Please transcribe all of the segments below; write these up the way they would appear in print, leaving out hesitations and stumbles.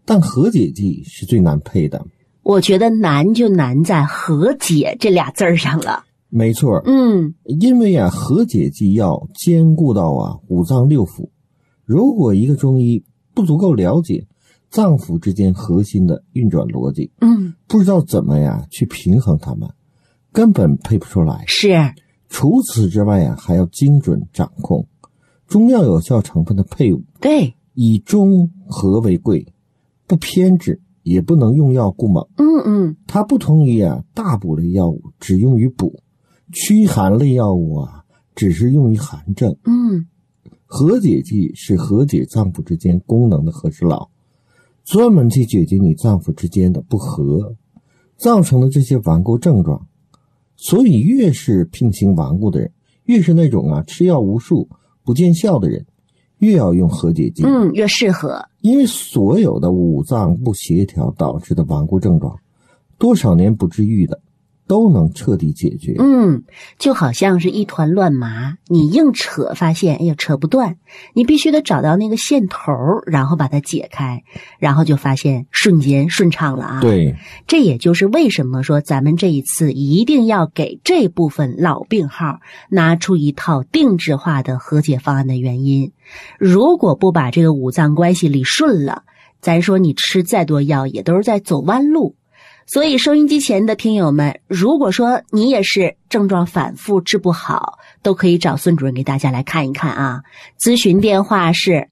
但和解剂是最难配的。 我觉得难就难在和解这俩字儿上了。 没错，因为和解剂要兼顾到五脏六腑。如果一个中医不足够了解脏腑之间核心的运转逻辑，不知道怎么去平衡它们，根本配不出来。 是。 除此之外还要精准掌控中药有效成分的配伍。 对， 以中和为贵，不偏执，也不能用药过猛。它不同于大补类药物只用于补，驱寒类药物只是用于寒症。和解剂是和解脏腑之间功能的和事佬，专门去解决你脏腑之间的不和造成的这些顽固症状。所以越是病情顽固的人，越是那种吃药无数不见效的人，越要用和解剂。 越适合。 因为所有的五脏不协调导致的顽固症状，多少年不治愈的都能彻底解决。 就好像是一团乱麻，你硬扯发现扯不断，你必须得找到那个线头，然后把它解开，然后就发现瞬间顺畅了对， 这也就是为什么说咱们这一次一定要给这部分老病号拿出一套定制化的和解方案的原因。如果不把这个五脏关系理顺了，咱说你吃再多药也都是在走弯路。所以收音机前的听友们，如果说你也是症状反复治不好，都可以找孙主任给大家来看一看咨询电话是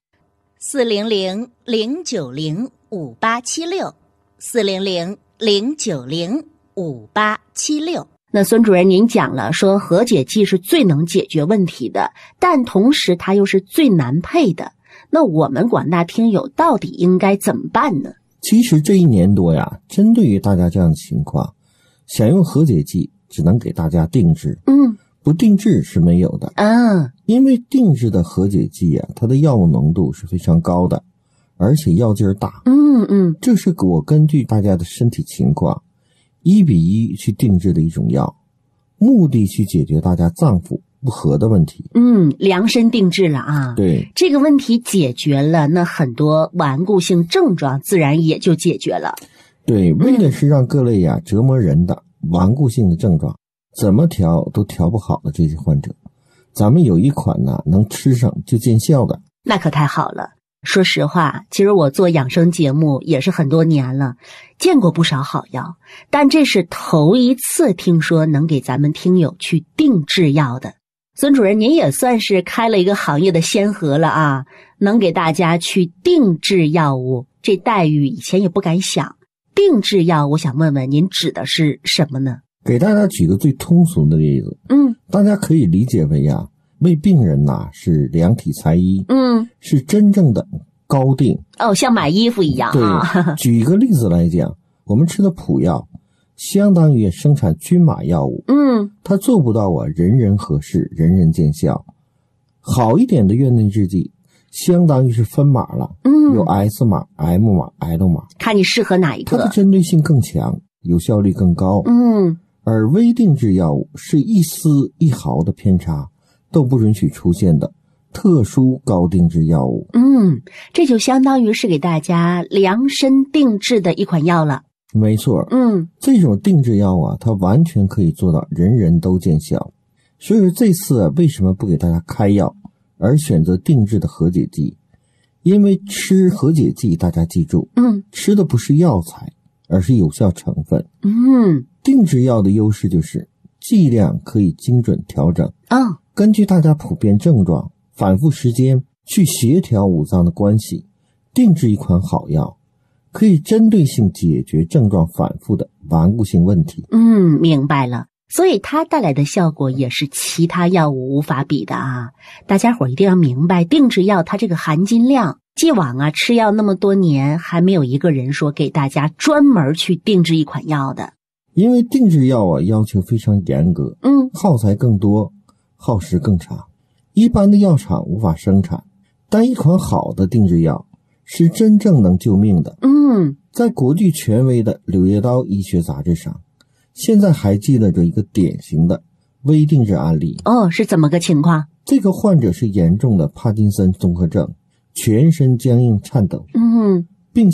400-090-5876，400-090-5876。那孙主任您讲了说和解剂是最能解决问题的，但同时它又是最难配的。那我们广大听友到底应该怎么办呢？ 其实这1年多针对于大家这样的情况，想用和解剂只能给大家定制，不定制是没有的。因为定制的和解剂它的药物浓度是非常高的，而且药劲儿大。这是我根据大家的身体情况1比1去定制的一种药，目的去解决大家脏腑不和的问题。 量身定制了对， 这个问题解决了，那很多顽固性症状自然也就解决了。 对，为的是让各类折磨人的顽固性的症状怎么调都调不好的这些患者，咱们有一款能吃上就见效的。 那可太好了。说实话，其实我做养生节目也是很多年了，见过不少好药，但这是头一次听说能给咱们听友去定制药的。孙主任，您也算是开了一个行业的先河了能给大家去定制药物，这待遇以前也不敢想。定制药，我想问问您指的是什么呢？ 给大家举个最通俗的例子，大家可以理解为为病人是量体裁衣，是真正的高定。 像买衣服一样。 对，举一个例子来讲，我们吃的普药相当于生产均码药物，它做不到人人合适，人人见效。好一点的院内制剂相当于是分码了，有 S 码、M 码、L 码， 看你适合哪一个。 它的针对性更强，有效率更高。而微定制药物是一丝一毫的偏差都不允许出现的特殊高定制药物。 这就相当于是给大家量身定制的一款药了。 没错，这种定制药它完全可以做到人人都见效。所以说这次为什么不给大家开药，而选择定制的和解剂？因为吃和解剂，大家记住，吃的不是药材，而是有效成分。定制药的优势就是剂量可以精准调整，根据大家普遍症状、反复时间去协调五脏的关系，定制一款好药，可以针对性解决症状反复的顽固性问题。 明白了。所以它带来的效果也是其他药物无法比的大家伙一定要明白，定制药它这个含金量，既往吃药那么多年，还没有一个人说给大家专门去定制一款药的。 因为定制药要求非常严格，耗材更多，耗时更长，一般的药厂无法生产。但一款好的定制药是真正能救命的。在国际权威的《柳叶刀医学杂志》上，现在还记录着一个典型的微定制案例。 是怎么个情况？ 这个患者是严重的帕金森综合症，全身僵硬颤抖，